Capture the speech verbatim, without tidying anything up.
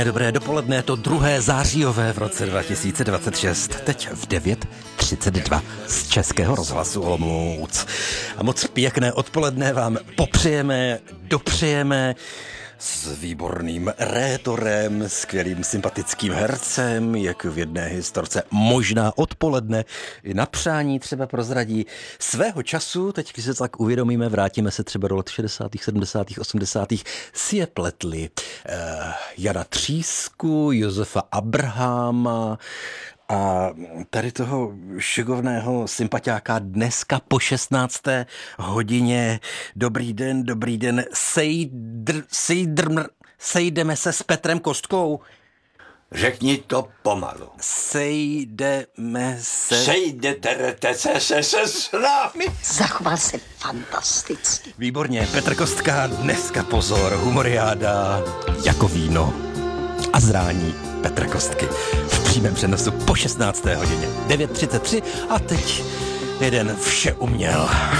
Dobré dopoledne, to druhé zářijové v roce dva tisíce dvacet šest, teď v devět třicet dva z Českého rozhlasu Olomouc. A moc pěkné odpoledne vám popřejeme, dopřejeme s výborným rétorem, skvělým sympatickým hercem, jak v jedné historce možná odpoledne i na přání třeba prozradí svého času. Teď, když se tak uvědomíme, vrátíme se třeba do let šedesátých, sedmdesátých, osmdesátých si je pletli eh, Jana Třísku, Josefa Abraháma a tady toho šikovného sympatiáka dneska po šestnácté hodině. Dobrý den, dobrý den, sejdr, sejdr, sejdeme se s Petrem Kostkou. Řekni to pomalu. Sejdeme se... Sejdete se se se s námi. Zachoval se fantasticky. Výborně, Petr Kostka, dneska pozor, humoriáda jako víno a zrání Petra Kostky v přímém přenosu po šestnácté hodině. devět třicet tři a teď jeden vše uměl.